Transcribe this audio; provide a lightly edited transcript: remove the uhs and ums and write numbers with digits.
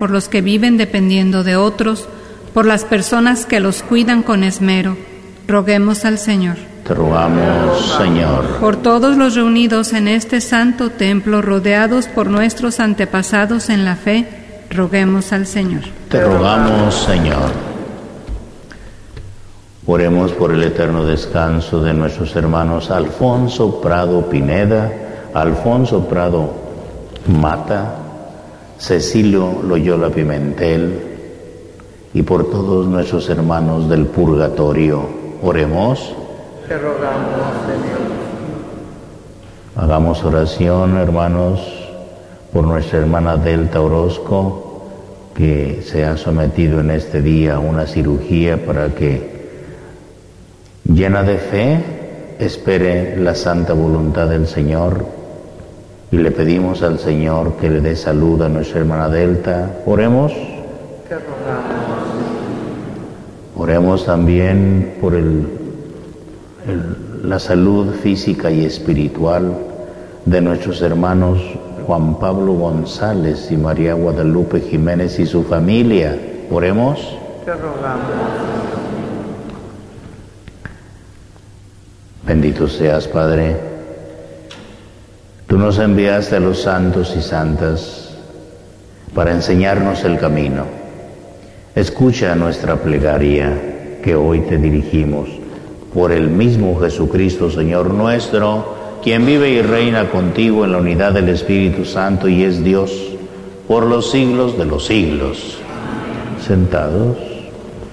por los que viven dependiendo de otros, por las personas que los cuidan con esmero. Roguemos al Señor. Te rogamos, Señor. Por todos los reunidos en este santo templo, rodeados por nuestros antepasados en la fe, roguemos al Señor. Te rogamos, Señor. Oremos por el eterno descanso de nuestros hermanos Alfonso Prado Pineda, Alfonso Prado Mata, Cecilio Loyola Pimentel, y por todos nuestros hermanos del purgatorio. Oremos. Te rogamos, Señor. Hagamos oración, hermanos, por nuestra hermana Delta Orozco, que se ha sometido en este día a una cirugía para que, llena de fe, espere la santa voluntad del Señor, y le pedimos al Señor que le dé salud a nuestra hermana Delta. Oremos. Te rogamos. Oremos también por la salud física y espiritual de nuestros hermanos Juan Pablo González y María Guadalupe Jiménez y su familia. Oremos. Te rogamos. Bendito seas, Padre. Tú nos enviaste a los santos y santas para enseñarnos el camino. Escucha nuestra plegaria que hoy te dirigimos por el mismo Jesucristo, Señor nuestro, quien vive y reina contigo en la unidad del Espíritu Santo y es Dios por los siglos de los siglos. Sentados.